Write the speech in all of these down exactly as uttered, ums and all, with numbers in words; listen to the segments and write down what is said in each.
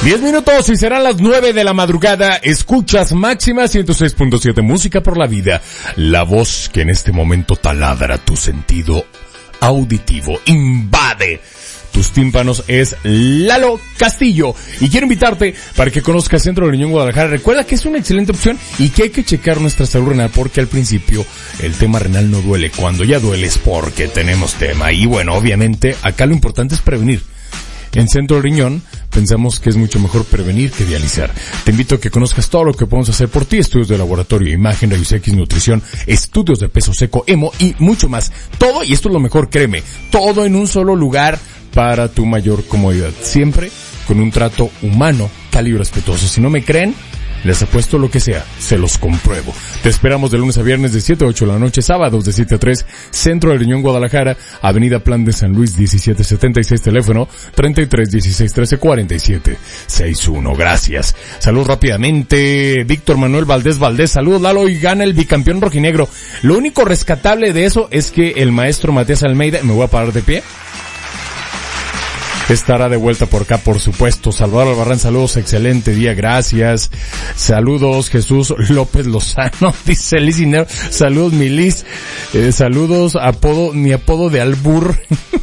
Diez minutos y serán las nueve de la madrugada. Escuchas Máxima ciento seis punto siete, música por la vida. La voz que en este momento taladra tu sentido auditivo, invade tus tímpanos, es Lalo Castillo. Y quiero invitarte para que conozcas Centro de Riñón Guadalajara. Recuerda que es una excelente opción y que hay que checar nuestra salud renal, porque al principio el tema renal no duele. Cuando ya duele es porque tenemos tema. Y bueno, obviamente acá lo importante es prevenir. En Centro de Riñón pensamos que es mucho mejor prevenir que dializar. Te invito a que conozcas todo lo que podemos hacer por ti: estudios de laboratorio, imagen, rayos X, nutrición, estudios de peso seco, hemo y mucho más. Todo, y esto es lo mejor, créeme, todo en un solo lugar para tu mayor comodidad. Siempre con un trato humano, cálido y respetuoso. Si no me creen, les apuesto lo que sea, se los compruebo. Te esperamos de lunes a viernes de siete a ocho de la noche, sábados de siete a tres, Centro de Riñón Guadalajara, Avenida Plan de San Luis diecisiete setenta y seis, teléfono treinta y tres dieciséis trece cuarenta y siete sesenta y uno. Gracias. Salud rápidamente, Víctor Manuel Valdés Valdés, saludos Lalo, y gana el bicampeón rojinegro. Lo único rescatable de eso es que el maestro Matías Almeida, me voy a parar de pie, estará de vuelta por acá, por supuesto. Salvador Albarrán, saludos, excelente día, gracias. Saludos, Jesús López Lozano, dice Liz Dinero. Saludos, mi Liz. Eh, saludos, apodo, mi apodo de albur.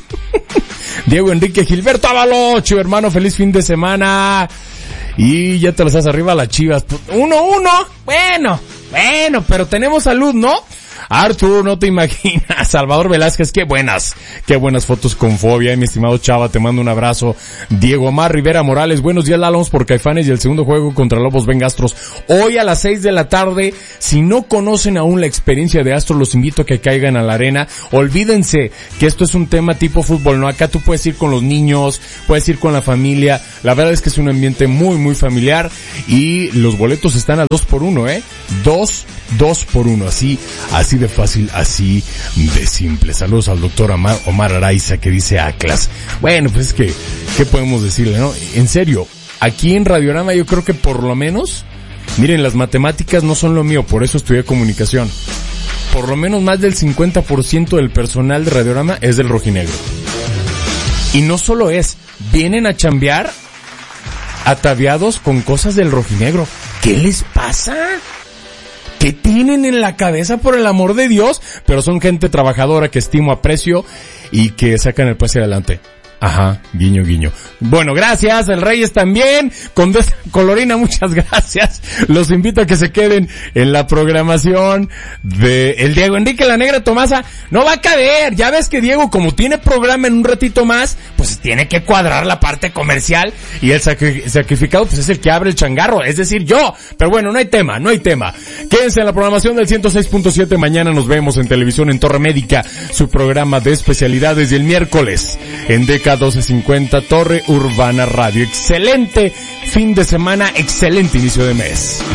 Diego Enrique Gilberto Avalocho, hermano, feliz fin de semana. Y ya te las das arriba las Chivas. Uno, uno, bueno, bueno, pero tenemos salud, ¿no? Arthur, no te imaginas. Salvador Velázquez, qué buenas, qué buenas fotos con fobia. Y mi estimado Chava, te mando un abrazo. Diego Omar Rivera Morales, buenos días, Lalo, por Caifanes y el segundo juego contra Lobos Venga Astros. Hoy a las seis de la tarde. Si no conocen aún la experiencia de Astros, los invito a que caigan a la arena. Olvídense que esto es un tema tipo fútbol, ¿no? Acá tú puedes ir con los niños, puedes ir con la familia. La verdad es que es un ambiente muy, muy familiar. Y los boletos están al dos por uno, ¿eh? Dos, dos por uno, así, así de fácil, así de simple. Saludos al doctor Omar, Omar Araiza, que dice Atlas. Bueno, pues es que, ¿qué podemos decirle, no? En serio, aquí en Radiorama yo creo que por lo menos, miren, las matemáticas no son lo mío, por eso estudié comunicación. Por lo menos más del cincuenta por ciento del personal de Radiorama es del rojinegro. Y no solo es, vienen a chambear ataviados con cosas del rojinegro. ¿Qué les pasa? ¿Qué tienen en la cabeza, por el amor de Dios? Pero son gente trabajadora que estimo, aprecio y que sacan el paso adelante. Ajá, guiño, guiño. Bueno, gracias, el Reyes también. Condesa Colorina, muchas gracias. Los invito a que se queden en la programación de el Diego Enrique La Negra Tomasa. No va a caber, ya ves que Diego, como tiene programa en un ratito más, pues tiene que cuadrar la parte comercial, y el sacri- sacrificado pues es el que abre el changarro, es decir, yo. Pero bueno, no hay tema, no hay tema. Quédense en la programación del ciento seis punto siete. Mañana nos vemos en televisión en Torre Médica, su programa de especialidades, y el miércoles en D K doce cincuenta, Torre Urbana Radio. Excelente fin de semana, excelente inicio de mes.